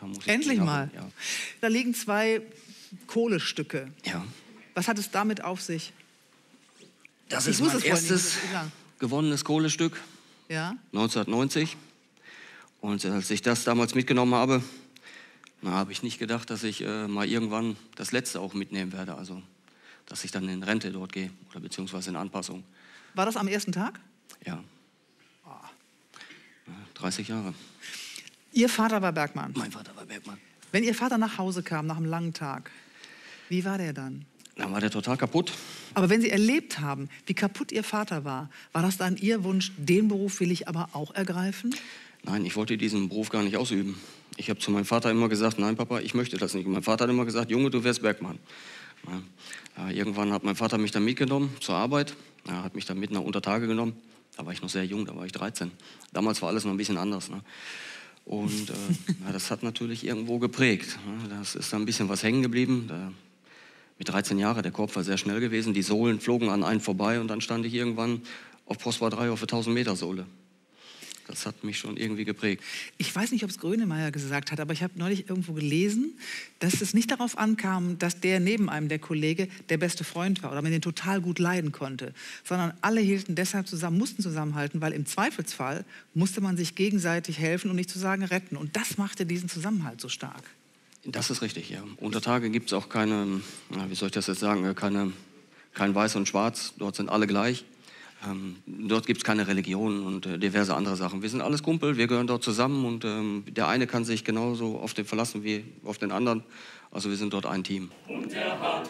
Endlich mal. Ja. Da liegen 2 Kohlestücke. Ja. Was hat es damit auf sich? Das Ich ist wusste mein es vorhin nicht. erstes Ja. gewonnenes Kohlestück, Ja? 1990. Und als ich das damals mitgenommen habe, habe ich nicht gedacht, dass ich mal irgendwann das letzte auch mitnehmen werde. Also, dass ich dann in Rente dort gehe oder beziehungsweise in Anpassung. War das am ersten Tag? Ja. 30 Jahre. Ihr Vater war Bergmann. Mein Vater war Bergmann. Wenn Ihr Vater nach Hause kam nach einem langen Tag, wie war der dann? Dann war der total kaputt. Aber wenn Sie erlebt haben, wie kaputt Ihr Vater war das dann Ihr Wunsch, den Beruf will ich aber auch ergreifen? Nein, ich wollte diesen Beruf gar nicht ausüben. Ich habe zu meinem Vater immer gesagt, nein Papa, ich möchte das nicht. Und mein Vater hat immer gesagt, Junge, du wirst Bergmann. Ja, irgendwann hat mein Vater mich dann mitgenommen zur Arbeit. Er hat mich dann mit nach Untertage genommen. Da war ich noch sehr jung, da war ich 13. Damals war alles noch ein bisschen anders. Ne? Und ja, das hat natürlich irgendwo geprägt. Ne? Das ist dann ein bisschen was hängen geblieben. Mit 13 Jahren, der Korb war sehr schnell gewesen. Die Sohlen flogen an einen vorbei und dann stand ich irgendwann auf Postbar 3 auf der 1000-Meter-Sohle. Das hat mich schon irgendwie geprägt. Ich weiß nicht, ob es Grönemeyer gesagt hat, aber ich habe neulich irgendwo gelesen, dass es nicht darauf ankam, dass der neben einem, der Kollege, der beste Freund war oder man den total gut leiden konnte, sondern alle hielten deshalb zusammen, mussten zusammenhalten, weil im Zweifelsfall musste man sich gegenseitig helfen und nicht zu sagen retten. Und das machte diesen Zusammenhalt so stark. Das ist richtig, ja. Unter Tage gibt es auch keine, wie soll ich das jetzt sagen, kein Weiß und Schwarz. Dort sind alle gleich. Dort gibt es keine Religion und diverse andere Sachen. Wir sind alles Kumpel, wir gehören dort zusammen und der eine kann sich genauso auf den verlassen wie auf den anderen. Also wir sind dort ein Team.